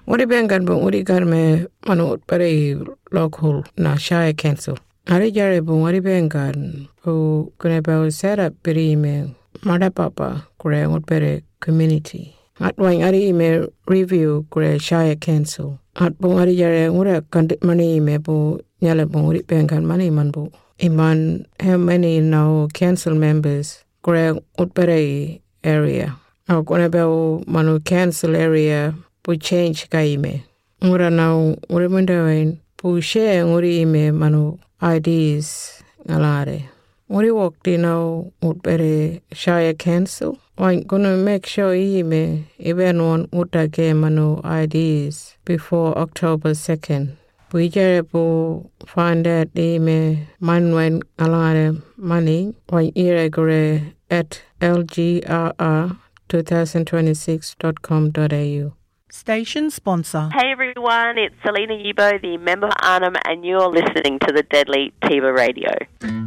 Uri bengan bung uri garme manut pare local na Shire Council. Ari jare bung uri bengan bu kune ba set up piri me mada papa kure ngut pere community. At wang ari me review kure Shire Council. At bung ari jare ngura kandit mani me bu nyale bung uri bengan mani man bu. Iman how many now council members kure ngut pere area. Au kune ba manu council area pu change kaime. Ngura now uri mundawain pu share nguri ime manu ideas ngalare. Uri wakti now utbere Shire Council. I'm gonna make sure ime even one utage manu ideas before October 2nd. Pujare pu find out ime manwen ngalare money when iregure at lgrr2026.com.au. Station sponsor. Hey everyone, it's Selena Yibo, the member for Arnhem, and you're listening to the Deadly Tiva Radio.